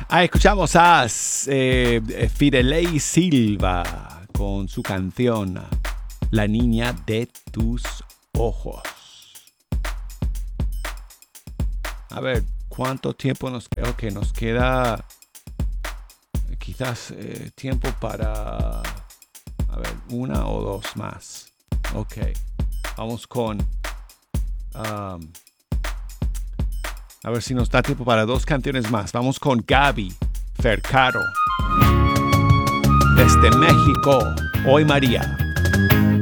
Escuchamos a Fidelei Silva con su canción La niña de tus ojos. A ver, ¿cuánto tiempo nos queda? Ok, nos queda quizás tiempo para, a ver, una o dos más. Ok, vamos con... a ver si nos da tiempo para dos canciones más. Vamos con Gaby Fercaro. Desde México, Hoy María.